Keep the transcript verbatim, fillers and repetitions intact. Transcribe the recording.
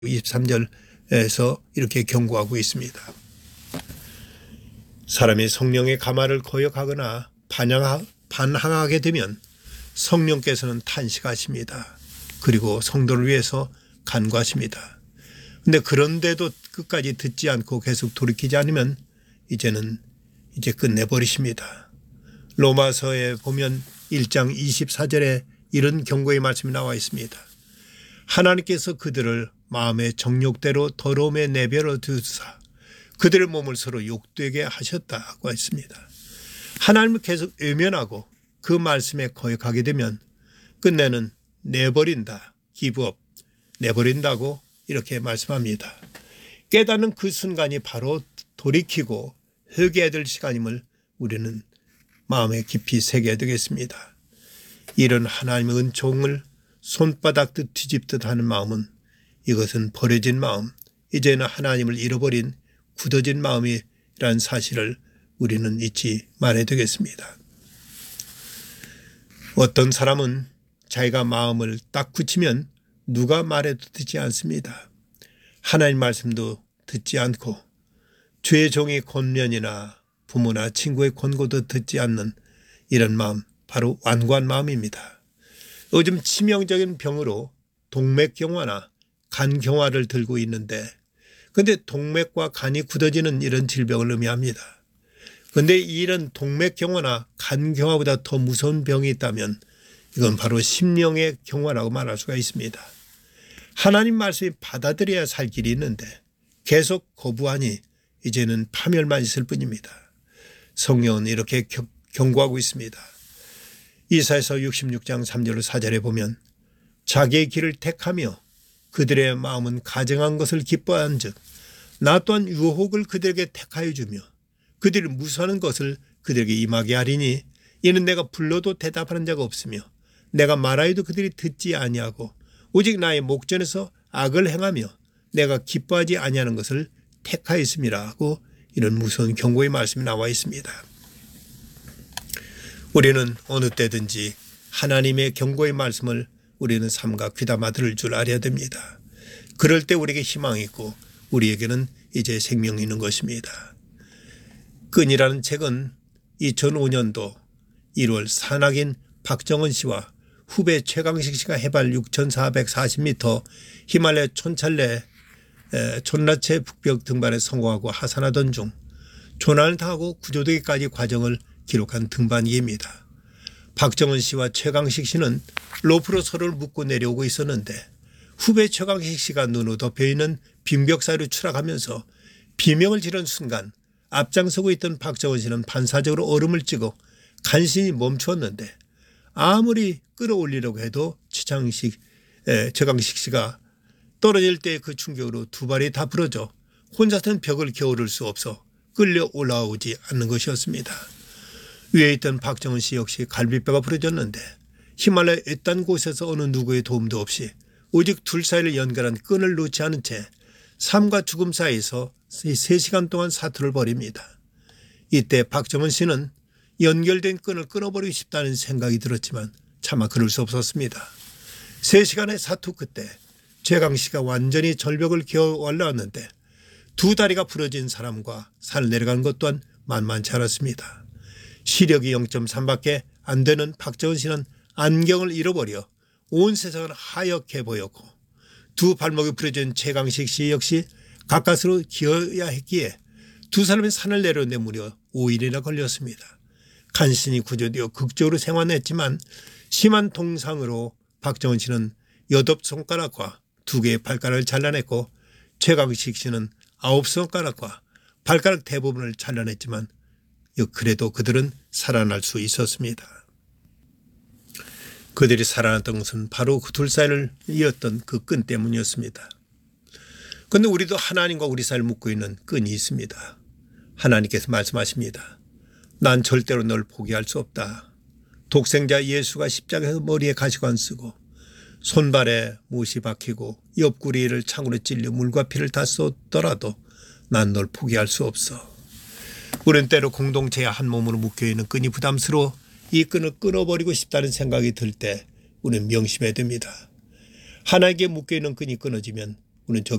이십삼 절에서 이렇게 경고하고 있습니다. 사람이 성령의 가마를 거역하거나 반항하게 되면 성령께서는 탄식하십니다. 그리고 성도를 위해서 간구하십니다. 그런데 그런데도 끝까지 듣지 않고 계속 돌이키지 않으면 이제는 이제 끝내버리십니다. 로마서에 보면 일 장 이십사 절에 이런 경고의 말씀이 나와 있습니다. 하나님께서 그들을 마음의 정욕대로 더러움에 내버려 두사 그들의 몸을 서로 욕되게 하셨다고 했습니다. 하나님을 계속 외면하고 그 말씀에 거역하게 되면 끝내는 내버린다, 기브업, 내버린다고 이렇게 말씀합니다. 깨닫는 그 순간이 바로 돌이키고 회개해야 될 시간임을 우리는 마음에 깊이 새겨야 되겠습니다. 이런 하나님의 은총을 손바닥 뒤집듯 하는 마음은 이것은 버려진 마음, 이제는 하나님을 잃어버린 굳어진 마음이라는 사실을 우리는 잊지 말아야 되겠습니다. 어떤 사람은 자기가 마음을 딱 굳히면 누가 말해도 듣지 않습니다. 하나님 말씀도 듣지 않고 주의 종의 권면이나 부모나 친구의 권고도 듣지 않는 이런 마음, 바로 완고한 마음입니다. 요즘 치명적인 병으로 동맥경화나 간경화를 들고 있는데 그런데 동맥과 간이 굳어지는 이런 질병을 의미합니다. 그런데 이런 동맥경화나 간경화보다 더 무서운 병이 있다면 이건 바로 심령의 경화라고 말할 수가 있습니다. 하나님 말씀이 받아들여야 살 길이 있는데 계속 거부하니 이제는 파멸만 있을 뿐입니다. 성령은 이렇게 경고하고 있습니다. 이사야서 육십육 장 삼 절 사 절에 보면 자기의 길을 택하며 그들의 마음은 가증한 것을 기뻐한 즉 나 또한 유혹을 그들에게 택하여 주며 그들이 무수하는 것을 그들에게 임하게 하리니 이는 내가 불러도 대답하는 자가 없으며 내가 말하여도 그들이 듣지 아니하고 오직 나의 목전에서 악을 행하며 내가 기뻐하지 아니하는 것을 택하였음이라 하고 이런 무서운 경고의 말씀이 나와 있습니다. 우리는 어느 때든지 하나님의 경고의 말씀을 우리는 삼가 귀담아 들을 줄 알아야 됩니다. 그럴 때 우리에게 희망이 있고 우리에게는 이제 생명이 있는 것입니다. 끈이라는 책은 이천오 년도 일월 산악인 박정은 씨와 후배 최강식 씨가 해발 육천사백사십 미터 히말라야 촌찰레 촌라체 북벽 등반에 성공하고 하산하던 중 조난을 당하고 구조되기까지 과정을 기록한 등반기입니다. 박정은 씨와 최강식 씨는 로프로 서로를 묶고 내려오고 있었는데 후배 최강식 씨가 눈으로 덮여있는 빈벽 사이로 추락하면서 비명을 지른 순간 앞장서고 있던 박정은 씨는 반사적으로 얼음을 찍어 간신히 멈추었는데 아무리 끌어올리려고 해도 최강식, 최강식 씨가 떨어질 때 그 충격으로 두 발이 다 부러져 혼자서는 벽을 겨울을 수 없어 끌려 올라오지 않는 것이었습니다. 위에 있던 박정은 씨 역시 갈비뼈가 부러졌는데 히말라야 외딴 곳에서 어느 누구의 도움도 없이 오직 둘 사이를 연결한 끈을 놓지 않은 채 삶과 죽음 사이에서 세 시간 동안 사투를 벌입니다. 이때 박정은 씨는 연결된 끈을 끊어버리고 싶다는 생각이 들었지만 차마 그럴 수 없었습니다. 세 시간의 사투 끝에 최강 씨가 완전히 절벽을 기어 올라왔는데 두 다리가 부러진 사람과 산을 내려가는 것 또한 만만치 않았습니다. 시력이 영 점 삼밖에 안 되는 박정은 씨는 안경을 잃어버려 온 세상은 하얗게 보였고 두 발목이 부러진 최강식 씨 역시 가까스로 기어야 했기에 두 사람이 산을 내려오는데 무려 오 일이나 걸렸습니다. 간신히 구조되어 극적으로 생還했지만 심한 동상으로 박정은 씨는 여덟 손가락과 두 개의 발가락을 잘라냈고 최강식 씨는 아홉 손가락과 발가락 대부분을 잘라냈지만 그래도 그들은 살아날 수 있었습니다. 그들이 살아났던 것은 바로 그 둘 사이를 이었던 그 끈 때문이었습니다. 그런데 우리도 하나님과 우리 사이를 묶고 있는 끈이 있습니다. 하나님께서 말씀하십니다. 난 절대로 널 포기할 수 없다. 독생자 예수가 십자가에서 머리에 가시관 쓰고 손발에 못이 박히고 옆구리를 창으로 찔려 물과 피를 다 쏟더라도 난 널 포기할 수 없어. 우리는 때로 공동체의 한 몸으로 묶여있는 끈이 부담스러워 이 끈을 끊어버리고 싶다는 생각이 들 때 우리는 명심해야 됩니다. 하나님께 묶여있는 끈이 끊어지면 우리는 저